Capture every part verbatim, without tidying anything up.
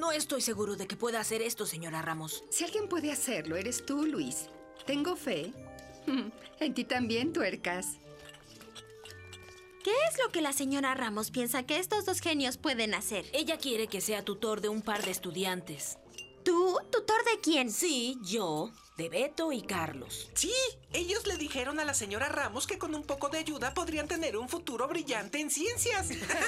No estoy seguro de que pueda hacer esto, señora Ramos. Si alguien puede hacerlo, eres tú, Luis. Tengo fe. En ti también, Tuercas. ¿Qué es lo que la señora Ramos piensa que estos dos genios pueden hacer? Ella quiere que sea tutor de un par de estudiantes. ¿Tú? ¿Tutor de quién? Sí, yo, de Beto y Carlos. Sí, ellos le dijeron a la señora Ramos que con un poco de ayuda podrían tener un futuro brillante en ciencias.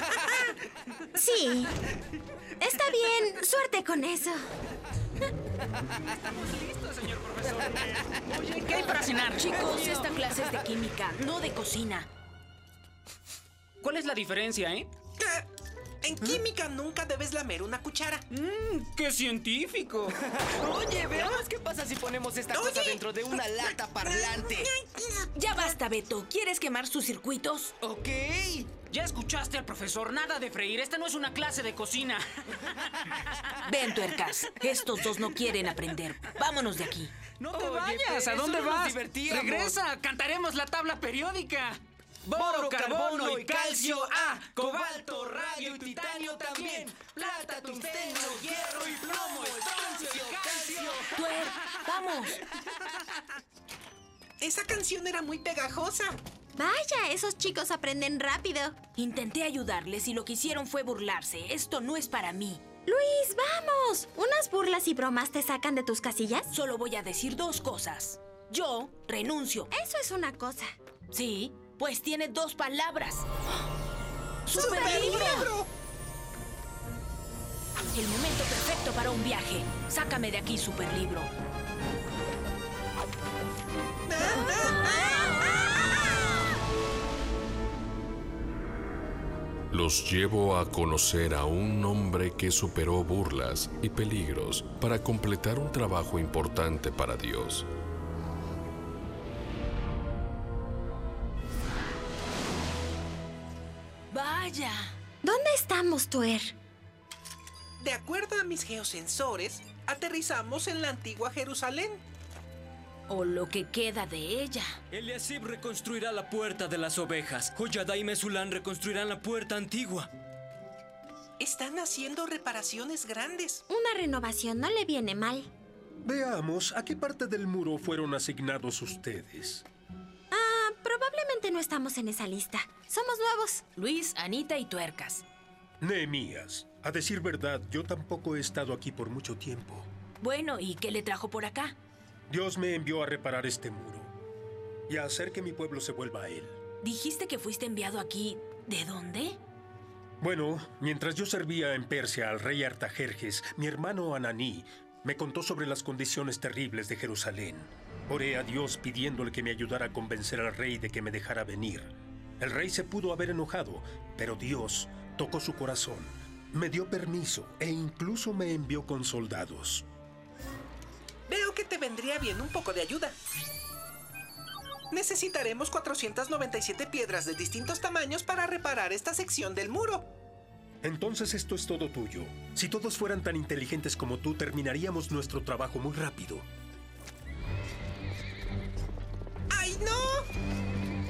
Sí. Está bien, suerte con eso. Estamos listos, señor profesor. Oye, ¿qué hay para cenar? Chicos, esta clase es de química, no de cocina. ¿Cuál es la diferencia, eh? En química nunca debes lamer una cuchara. Mmm, ¡qué científico! Oye, veamos qué pasa si ponemos esta Oye. cosa dentro de una lata parlante. Ya basta, Beto. ¿Quieres quemar sus circuitos? Ok. Ya escuchaste al profesor, nada de freír. Esta no es una clase de cocina. Ven, Tuercas. Estos dos no quieren aprender. Vámonos de aquí. No te Oye, vayas, ¿a pero dónde solo nos vas? divertíamos. Regresa, cantaremos la tabla periódica. Boro, carbono y calcio A, cobalto, radio y titanio también, plata, tungsteno, hierro y plomo, estroncio, calcio. Tuer, vamos. Esa canción era muy pegajosa. Vaya, esos chicos aprenden rápido. Intenté ayudarles y lo que hicieron fue burlarse. Esto no es para mí. Luis, vamos. ¿Unas burlas y bromas te sacan de tus casillas? Solo voy a decir dos cosas. Yo renuncio. Eso es una cosa. Sí, pues tiene dos palabras. ¡Superlibro! El momento perfecto para un viaje. Sácame de aquí, Superlibro. Los llevo a conocer a un hombre que superó burlas y peligros para completar un trabajo importante para Dios. Vaya. ¿Dónde estamos, Tuer? De acuerdo a mis geosensores, aterrizamos en la antigua Jerusalén. O lo que queda de ella. Eliasib reconstruirá la puerta de las ovejas. Joyada y Mesulán reconstruirán la puerta antigua. Están haciendo reparaciones grandes. Una renovación no le viene mal. Veamos, ¿a qué parte del muro fueron asignados ustedes? Ah, probablemente no estamos en esa lista. Somos nuevos. Luis, Anita y Tuercas. Nehemías, a decir verdad, yo tampoco he estado aquí por mucho tiempo. Bueno, ¿y qué le trajo por acá? Dios me envió a reparar este muro y a hacer que mi pueblo se vuelva a él. Dijiste que fuiste enviado aquí. ¿De dónde? Bueno, mientras yo servía en Persia al rey Artajerjes, mi hermano Ananí me contó sobre las condiciones terribles de Jerusalén. Oré a Dios pidiéndole que me ayudara a convencer al rey de que me dejara venir. El rey se pudo haber enojado, pero Dios tocó su corazón, me dio permiso e incluso me envió con soldados. Veo que te vendría bien un poco de ayuda. Necesitaremos cuatrocientas noventa y siete piedras de distintos tamaños para reparar esta sección del muro. Entonces esto es todo tuyo. Si todos fueran tan inteligentes como tú, terminaríamos nuestro trabajo muy rápido.